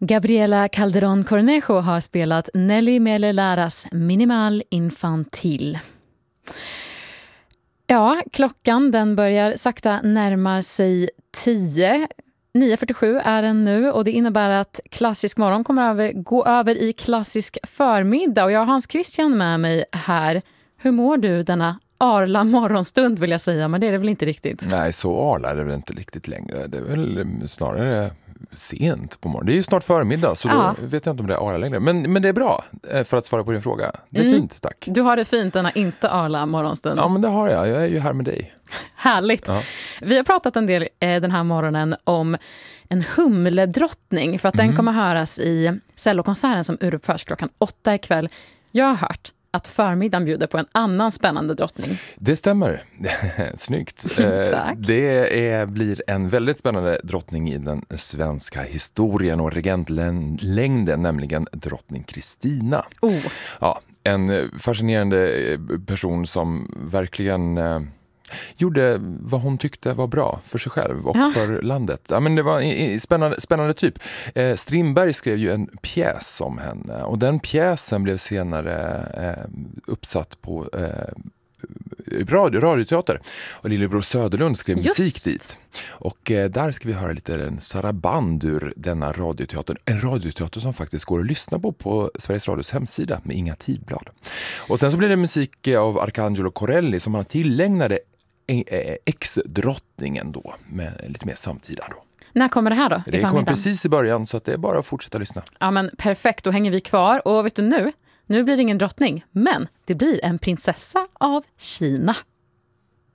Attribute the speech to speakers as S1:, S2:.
S1: Gabriela Calderón Cornejo har spelat Nelly Mele Laras Minimal Infantil. Ja, klockan den börjar sakta närma sig 10. 9.47 är den nu och det innebär att klassisk morgon kommer gå över i klassisk förmiddag. Och jag har Hans Christian med mig här. Hur mår du denna arla morgonstund vill jag säga, men det är det väl inte riktigt?
S2: Nej, så arla är det väl inte riktigt längre. Det är väl snarare sent på morgonen. Det är ju snart förmiddag så då vet jag inte om det är arla längre. Men det är bra för att svara på din fråga. Det är fint, tack.
S1: Du har det fint denna inte arla morgonstund.
S2: Ja, men det har jag. Jag är ju här med dig.
S1: Härligt.
S2: Ja.
S1: Vi har pratat en del den här morgonen om en humledrottning för att den kommer höras i cellokonserten som uppförs klockan 8 ikväll. Jag har hört att förmiddagen bjuder på en annan spännande drottning.
S2: Det stämmer. Snyggt. Det blir en väldigt spännande drottning i den svenska historien och regentlängden, nämligen drottning Kristina. Ja, en fascinerande person som verkligen gjorde vad hon tyckte var bra för sig själv och för landet. Ja, men det var en spännande typ. Strindberg skrev ju en pjäs om henne och den pjäsen blev senare uppsatt på radioteater. Och lillebror Söderlund skrev musik dit. Och där ska vi höra lite en saraband ur denna radioteater. En radioteater som faktiskt går att lyssna på Sveriges Radios hemsida med Inga Tidblad. Och sen så blir det musik av Arcangelo Corelli som han tillägnade ex-drottningen då, med lite mer samtida då.
S1: När kommer det här då?
S2: Det kommer precis i början så att det är bara att fortsätta lyssna.
S1: Ja men perfekt, då hänger vi kvar. Och vet du nu blir det ingen drottning, men det blir en prinsessa av Kina.